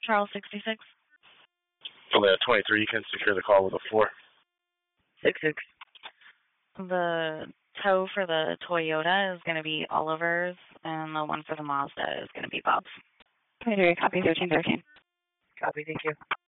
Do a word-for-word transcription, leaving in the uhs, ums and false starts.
Charles sixty-six. From the twenty-three, you can secure the call with a four. Six six. The tow for the Toyota is going to be Oliver's, and the one for the Mazda is going to be Bob's. twenty-three, copy thirteen thirteen. Copy, thank you.